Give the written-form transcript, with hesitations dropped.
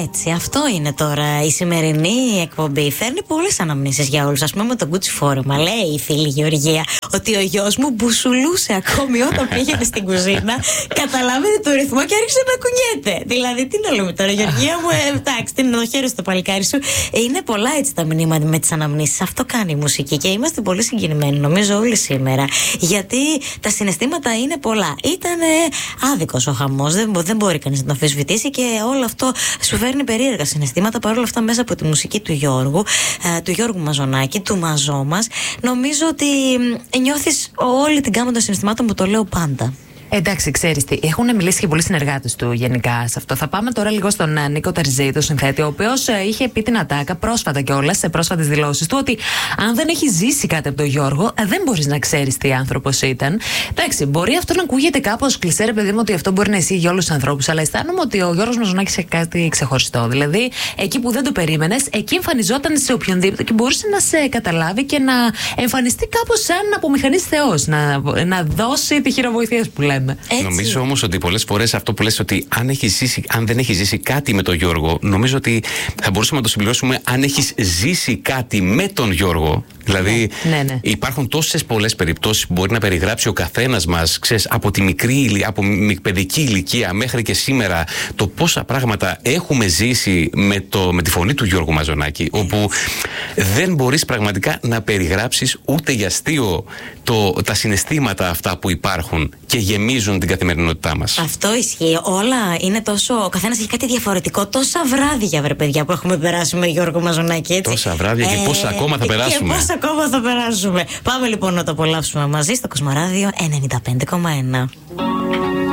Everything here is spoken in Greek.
έτσι. Αυτό είναι τώρα η σημερινή εκπομπή. Φέρνει πολλές αναμνήσεις για όλους. Ας πούμε με τον Gucci Φόρμα. Λέει η φίλη Γεωργία ότι ο γιος μου μπουσουλούσε ακόμη όταν πήγαινε στην κουζίνα. Καταλάβαινε το ρυθμό και άρχισε να κουνιέται. Δηλαδή, τι να λέμε τώρα, Γεωργία μου, εντάξει, τι είναι το χέρι στο παλικάρι σου. Είναι πολλά έτσι τα μηνύματα με τις αναμνήσεις. Αυτό κάνει η μουσική και είμαστε πολύ συγκινημένοι, νομίζω, όλοι σήμερα. Γιατί τα συναισθήματα είναι πολλά. Ήταν άδικος ο χαμός. Δεν μπορεί κανείς να το αμφισβητήσει και όλο αυτό σου φέρνει περίεργα συναισθήματα. Παρόλα αυτά, μέσα από τη μουσική του Γιώργου Μαζονάκη, του Μαζό μας, νομίζω ότι νιώθεις όλη την γάμμα των συναισθημάτων που το λέω πάντα. Εντάξει, ξέρεις τι, έχουν μιλήσει και πολλοί συνεργάτες του γενικά σε αυτό. Θα πάμε τώρα λίγο στον Νίκο Τερζή, τον συνθέτη, ο οποίος είχε πει την ατάκα πρόσφατα κιόλας, σε πρόσφατες δηλώσεις του, ότι αν δεν έχει ζήσει κάτι από τον Γιώργο, δεν μπορείς να ξέρεις τι άνθρωπος ήταν. Εντάξει, μπορεί αυτό να ακούγεται κάπως κλισέ, ρε παιδί μου, ότι αυτό μπορεί να ισχύει για όλους τους ανθρώπους, αλλά αισθάνομαι ότι ο Γιώργος Μαζονάκης έχει κάτι ξεχωριστό. Δηλαδή, εκεί που δεν το περίμενες, εκεί εμφανιζόταν σε οποιονδήποτε και μπορούσε να σε καταλάβει και να εμφανιστεί κάπως σαν απομηχανής Θεός, να δώσει τη χειροβοηθεία που λέμε. Έτσι. Νομίζω όμως ότι πολλές φορές αυτό που λες ότι αν δεν έχεις ζήσει κάτι με τον Γιώργο, νομίζω ότι θα μπορούσαμε να το συμπληρώσουμε αν έχεις ζήσει κάτι με τον Γιώργο. Δηλαδή υπάρχουν τόσες πολλές περιπτώσεις που μπορεί να περιγράψει ο καθένας μας, ξέρεις, από τη από παιδική ηλικία μέχρι και σήμερα, το πόσα πράγματα έχουμε ζήσει με τη φωνή του Γιώργου Μαζονάκη, όπου δεν μπορείς πραγματικά να περιγράψεις ούτε για αστείο τα συναισθήματα αυτά που υπάρχουν και γεμίζουν την καθημερινότητά μας. Αυτό ισχύει. Όλα είναι τόσο. Ο καθένας έχει κάτι διαφορετικό. Τόσα βράδια, βρε παιδιά, που έχουμε περάσει με Γιώργο Μαζονάκη, έτσι. Τόσα βράδια και πόσα ακόμα θα περάσουμε. Και πόσα ακόμα θα περάσουμε. Πάμε λοιπόν να το απολαύσουμε μαζί στο Κοσμοράδιο 95,1.